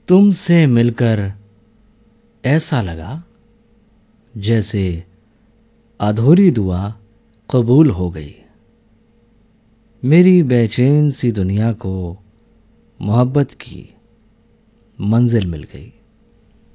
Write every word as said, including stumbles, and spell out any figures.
तुमसे मिलकर ऐसा लगा जैसे अधूरी दुआ कबूल हो गई। मेरी बेचैन सी दुनिया को मोहब्बत की मंजिल मिल गई।